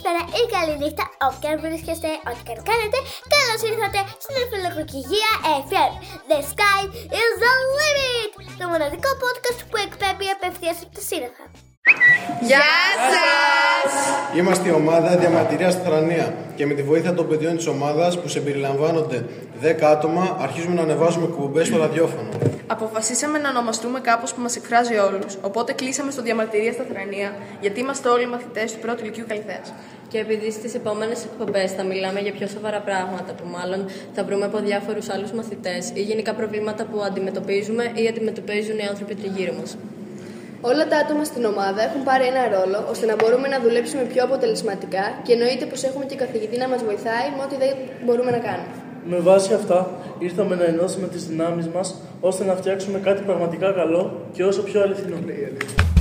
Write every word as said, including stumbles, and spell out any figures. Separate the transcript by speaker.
Speaker 1: καλησπέρα ή καλή νύχτα, όπου και αν βρίσκεστε, ό,τι και αν κάνετε. Καλώς ήρθατε στην Φιλοκροκυγία εφ εμ. The sky is the limit! Το μοναδικό podcast που εκπέμπει απευθείας από τα σύννεφα.
Speaker 2: Γεια σας!
Speaker 3: Είμαστε η ομάδα Διαμαρτυρία στη Θρανία και με τη βοήθεια των παιδιών της ομάδας, που συμπεριλαμβάνονται δέκα άτομα, αρχίζουμε να ανεβάζουμε εκπομπές στο ραδιόφωνο.
Speaker 2: Αποφασίσαμε να ονομαστούμε κάπως που μας εκφράζει όλους, οπότε κλείσαμε στο Διαμαρτυρία στα Θρανία, γιατί είμαστε όλοι μαθητές του πρώτου λυκείου Καλυθέας.
Speaker 4: Και επειδή στις επόμενες εκπομπές θα μιλάμε για πιο σοβαρά πράγματα που μάλλον θα βρούμε από διάφορους άλλους μαθητές ή γενικά προβλήματα που αντιμετωπίζουμε ή αντιμετωπίζουν οι άνθρωποι τριγύρω μας.
Speaker 5: Όλα τα άτομα στην ομάδα έχουν πάρει ένα ρόλο ώστε να μπορούμε να δουλέψουμε πιο αποτελεσματικά και εννοείται πως έχουμε και καθηγητή να μας βοηθάει με ό,τι δεν μπορούμε να κάνουμε.
Speaker 6: Με βάση αυτά, ήρθαμε να ενώσουμε τις δυνάμεις μας ώστε να φτιάξουμε κάτι πραγματικά καλό και όσο πιο αληθινό.